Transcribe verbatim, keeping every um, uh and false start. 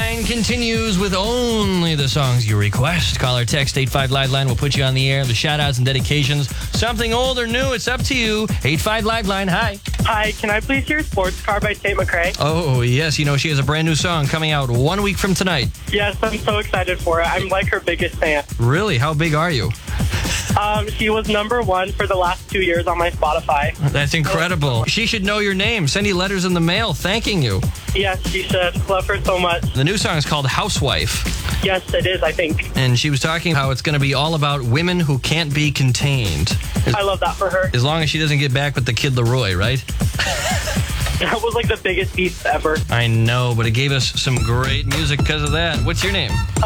Line continues with only the songs you request. Call or text eight five Live Line. We'll put you on the air. The shout-outs and dedications. Something old or new, it's up to you. eight five Live Line, hi. Hi, can I please hear Sports Car by Tate McRae? Oh, yes. You know, she has a brand new song coming out one week from tonight. Yes, I'm so excited for it. I'm like her biggest fan. Really? How big are you? Um, she was number one for the last two years on my Spotify. That's incredible. She should know your name. Send you letters in the mail thanking you. Yes, she should. Love her so much. The new song is called Housewife. Yes, it is, I think. And she was talking how it's going to be all about women who can't be contained. As, I love that for her. as long as she doesn't get back with the kid Leroy, right? That was like the biggest beast ever. I know, but it gave us some great music because of that. What's your name?